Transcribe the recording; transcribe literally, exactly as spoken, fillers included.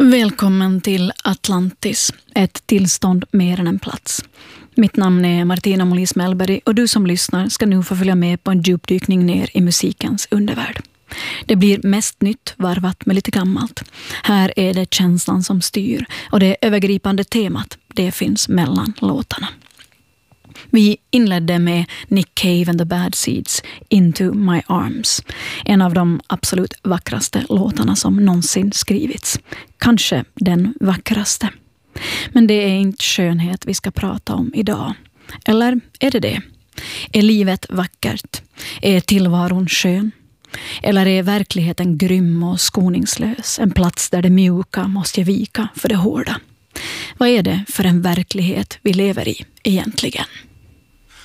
Välkommen till Atlantis, ett tillstånd mer än en plats. Mitt namn är Martina Molis Mellberg och du som lyssnar ska nu få följa med på en djupdykning ner i musikens undervärld. Det blir mest nytt varvat med lite gammalt. Här är det känslan som styr och det övergripande temat, det finns mellan låtarna. Vi inledde med Nick Cave and the Bad Seeds, Into My Arms. En av de absolut vackraste låtarna som någonsin skrivits. Kanske den vackraste. Men det är inte skönhet vi ska prata om idag. Eller är det det? Är livet vackert? Är tillvaron skön? Eller är verkligheten grym och skoningslös? En plats där det mjuka måste vika för det hårda. Vad är det för en verklighet vi lever i egentligen?